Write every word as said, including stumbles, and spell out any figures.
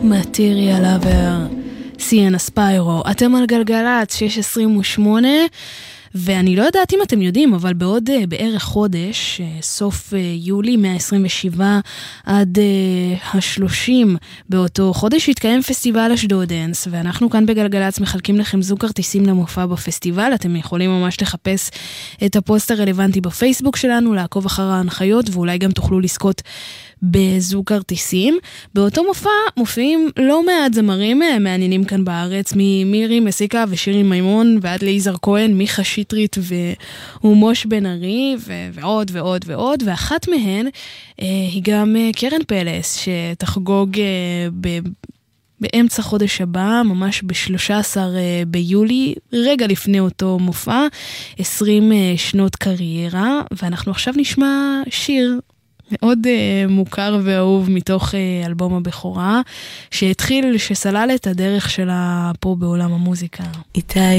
Material Lover, סיאנה ספיירו. אתם על גלגלץ שש עשרים ושמונה, ואני לא יודעת אם אתם יודעים, אבל בעוד uh, בערך חודש, uh, סוף uh, יולי, מאה עשרים ושבע עד uh, השלושים, באותו חודש יתקיים פסטיבל אשדוד דנס, ואנחנו כאן בגלגלץ מחלקים לכם זוג כרטיסים למופע בפסטיבל. אתם יכולים ממש לחפש את הפוסט הרלוונטי בפייסבוק שלנו, לעקוב אחר ההנחיות, ואולי גם תוכלו לזכות בזוג כרטיסים. באותו מופע מופיעים לא מעט זמרים מעניינים כאן בארץ, ממירי מסיקה ושירי מימון ועד ליזהר כהן, מיכה שטרית ומוש בן ארי ו- ועוד ועוד ועוד, ואחת מהן אה, היא גם אה, קרן פלס, שתחגוג אה, ב... באמצע חודש הבא, ממש ב-שלושה עשר ביולי, רגע לפני אותו מופע, עשרים שנות קריירה, ואנחנו עכשיו נשמע שיר מאוד uh, מוכר ואהוב מתוך uh, אלבום הבכורה, שהתחיל, שסלל את הדרך שלה פה בעולם המוזיקה. איתי